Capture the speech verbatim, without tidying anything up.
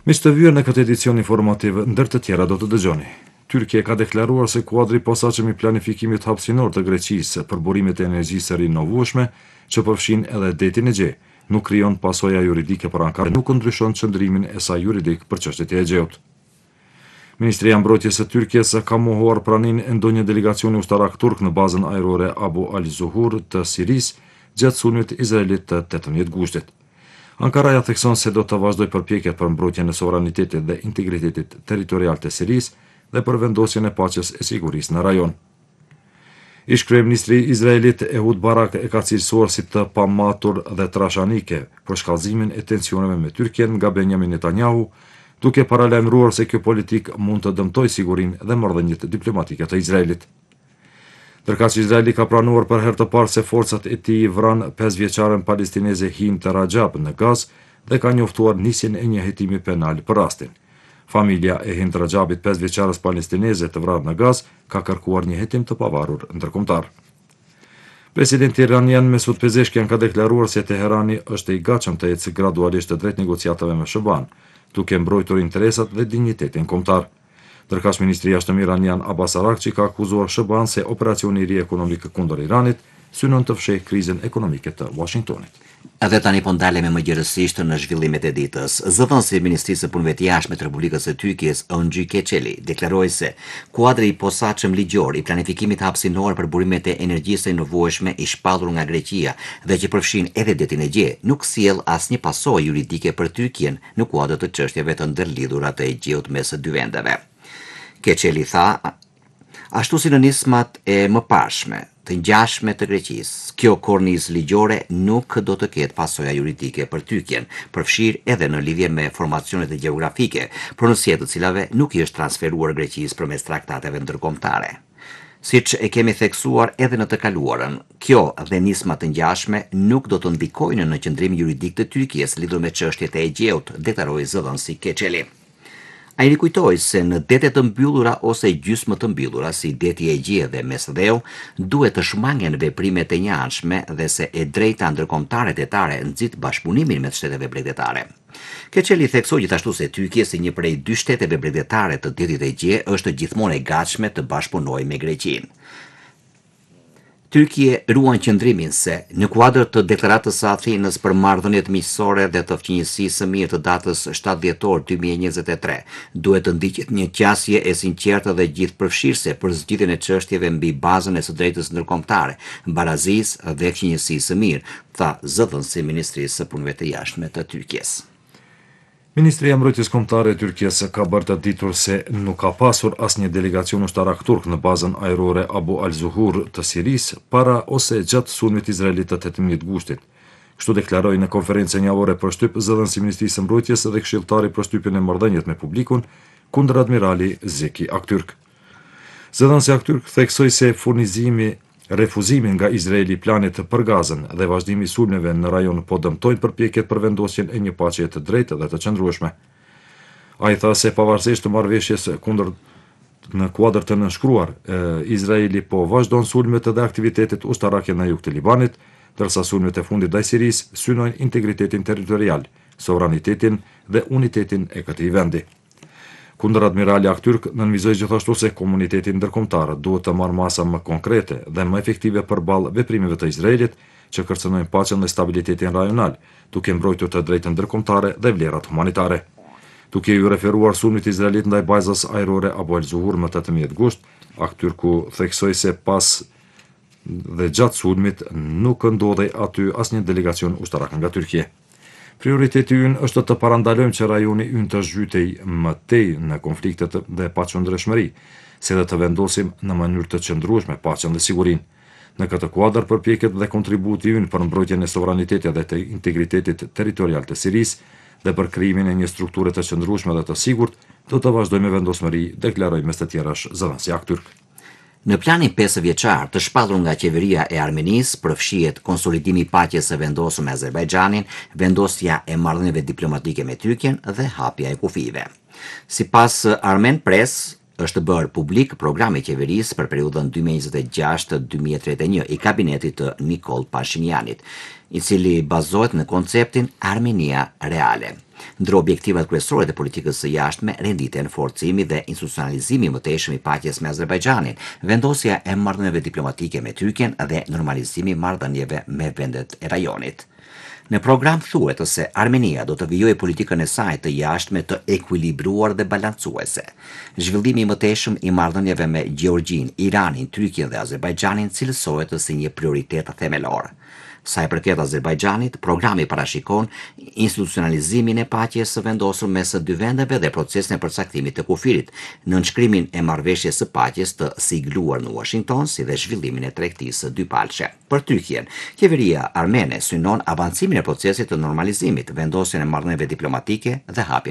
Me të vyer në këtë edicion informativ, ndër të tjera do të dëgjoni. Tyrkia ka deklaruar se kuadri i posaçëm i planifikimit hapësinor të Greqisë për burimet e energjisë së rinovueshme, që përfshin edhe detin e Gje, nuk krijon pasoja juridike për Ankarën, nuk ndryshon qëndrimin e saj juridik për çështjet e Egjeut. Ministria e Mbrojtjes së Tyrkisë ka mohuar praninë e ndonjë delegacioni ushtarak turk në bazën ajrore Abu al-Zuhur të Sirisë gjatë sulmit izraelit të tetëmbëdhjetë gushtit. Ankara ja thekson se do të vazhdojë përpjekjet për mbrojtjen e sovranitetit dhe integritetit territorial të Sirisë dhe për vendosjen e paqes e sigurisë në rajon. Ish kryeministri i Izraelit Ehud Barak e ka cilësuar si të pamatur dhe trashanike për shkallëzimin e tensioneve me Tyrkinë nga Benjamin Netanyahu, duke paralajmëruar se kjo politik mund të dëmtojë sigurinë dhe marrëdhëniet diplomatike të Izraelit. Ndërkaq Izraeli ka pranuar për herë të parë se forcat e tij vran pesëvjeçaren palestineze Hind Rajab në Gazë dhe ka njoftuar nisjen e një hetimi penal për rastin. Familja e Hind Rajabit, pesëvjeçares palestineze të vrarë në Gazë, ka kërkuar një hetim të pavarur ndërkombëtar. Presidenti iranian Mesut Pezeshkian ka deklaruar se Teherani është i gatshëm të ecë gradualisht të drejt negociatave me SHBA-n, duke mbrojtur interesat dhe dinjitetin kombëtar. Ndërkaq ministri i jashtëm iranian Abbas Araghchi ka akuzuar SHBA-n se operacioni i ri ekonomik kundër Iranit synon të fshehë krizën ekonomike të Washingtonit. Edhe tani po ndalemi më gjërësisht në zhvillimet e ditës. Zëvendësi i Ministrisë së Punëve të Jashtme të Republikës së Tyrkisë, Onxhi Keçeli, deklaroi se kuadri i posaçëm ligjor i planifikimit hapësinor për burimet e energjisë së rinovueshme i shpallur nga Greqia dhe që përfshin edhe detin e Gje, nuk sjell asnjë pasojë juridike për Tyrkinë në kuadër të çështjeve të ndërlidhura të Egjeut mes së dy vendeve. Keçeli tha, ashtu si në nismat e mëparshme të ngjashme të Greqisë, kjo kornizë ligjore nuk do të ketë pasoja juridike për Tyrkien, përfshirë edhe në lidhje me formacionet e gjeografike, pronësia të cilave nuk i është transferuar Greqisë përmes traktateve ndërkombëtare. Siç e kemi theksuar edhe në të kaluarën, kjo dhe nisma të ngjashme nuk do të ndikojnë në qëndrimin juridik të Tyrkisë lidhur me çështjet e Egjeut, deklaroi zëvendësi Keçeli. Ai rikujtoi se në dete të mbyllura ose gjysmë të mbyllura si deti e Gje dhe Mesdheu duhet të shmangen veprimet e njëanshme dhe se e drejta ndërkombëtare tetare nxit bashkëpunimin mes shteteve bregdetare. Keçeli theksoi gjithashtu se Tyrkia si një prej dy shteteve bregdetare të detit e Gje është gjithmonë e gatshme të bashkëpunojë me Greqinë. Tyrkia ruan qëndrimin se, në kuadër të deklaratës së Athinës për marrëdhëniet miqësore dhe të fqinjësisë së mirë të datës shtatë dhjetor dy mijë e njëzet e tre, duhet të ndiqet një qasje e sinqertë dhe gjithëpërfshirëse për zgjidhjen e çështjeve mbi bazën e së drejtës ndërkombëtare, barazisë dhe fqinjësisë së mirë, tha zëvendësi i Ministrisë së Punëve të Jashtme të Tyrkisë. Ministria e Mbrojtjes Kombëtare e Tyrkisë ka bërë të ditur se nuk ka pasur asnjë delegacion ushtarak turk në bazën ajrore Abu al-Zuhur të Sirisë para ose gjatë sulmit izraelit të tetëmbëdhjetë gushtit. Kështu deklaroi në konferencën javore për shtyp zëdhënësi i Ministrisë së Mbrojtjes dhe këshilltari për shtypjen e marrëdhëniet me publikun kundër admirali Zeki Aktürk. Zëdhënësi Aktürk theksoi se furnizimi Refuzimin nga Izraeli planit për Gazën dhe vazhdimi i sulmeve në rajon po dëmtojnë përpjekjet për vendosjen e një paqeje të drejtë dhe të qëndrueshme. Ai tha se pavarësisht të marrëveshjes kundër në kuadër të nënshkruar, Izraeli po vazhdon sulmet dhe aktivitetet ushtarake në jug të Libanit, ndërsa sulmet e fundit ndaj Sirisë synojnë integritetin territorial, sovranitetin dhe unitetin e këtij vendi. Kundër admirali Aktürk nënvizoi gjithashtu se komuniteti ndërkombëtar duhet të marrë masa më konkrete dhe më efektive përballë veprimeve të Izraelit që kërcënojnë paqen dhe stabilitetin rajonal, duke mbrojtur të drejtën ndërkombëtare dhe vlerat humanitare. Duke ju referuar sulmit izraelit ndaj bazës ajrore Abu al-Zuhur më tetëmbëdhjetë gusht, Aktürku theksoi se pas dhe gjatë sulmit nuk ndodhej aty asnjë delegacion ushtarak nga Tyrkia. Prioriteti ynë është të parandalojmë që rajoni ynë të zhytej më tej në konfliktet dhe paqëndreshmëri, si dhe të vendosim në mënyrë të qëndrueshme paqen dhe sigurinë. Në këtë kuadër përpjekjet dhe kontributi ynë për mbrojtjen e sovranitetit dhe të integritetit territorial të Sirisë dhe për krijimin e një strukture të qëndrueshme dhe të sigurt, do të vazhdojmë me vendosmëri, deklaroi mes të tjerash zëvendësi Aktürk. Në planin pesë vjeçar të shpallur nga qeveria e Armenisë përfshihet konsolidimi i paqes së vendosur me Azerbajxhanin, vendosja e marrëdhënieve diplomatike me Tyrkien dhe hapja e kufive. Sipas Armen Press, është bërë publik programi i qeverisë për periudhën dy mijë e njëzet e gjashtë dy mijë e tridhjet e një i kabinetit të Nikol Pashinjanit, i cili bazohet në konceptin Armenia reale. Ndër objektivat kryesore të politikës së jashtme renditen forcimi dhe institucionalizimi i mëtejshëm i paqes me Azerbajxhanin, vendosja e marrëdhënieve diplomatike me Tyrkjen dhe normalizimi i marrëdhënieve me vendet e rajonit. Në program thuhet se Armenia do të vijojë politikën e saj të jashtme të ekuilibruar dhe balancuese. Zhvillimi i mëtejshëm i marrëdhënieve me Gjeorgjinë, Iranin, Tyrkjen dhe Azerbajxhanin cilësohet si një prioritet themelor. Sa i përket Azerbajxhanit, programi parashikon institucionalizimin e paqes së vendosur mes së dy vendeve dhe procesin e përcaktimit të kufirit, nënshkrimin e marrëveshjes së paqes të sigluar në Washington, si dhe zhvillimin e tregtisë së dypalqe. Për Tyrkjen, qeveria armene synon avancimin e procesit të normalizimit, vendosjen e marrëdhënieve diplomatike dhe hapjen